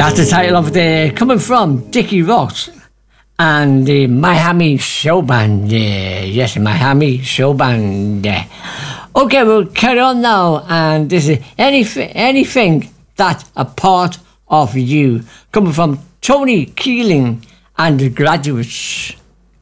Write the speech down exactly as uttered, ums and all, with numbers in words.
That's the title of the coming from Dickie Ross and the Miami Show Band. Yeah, yes, Miami Show Band. Yeah. Okay, we'll carry on now, and this is anything, anything that's a part of you, coming from Tony Keeling and the Graduates.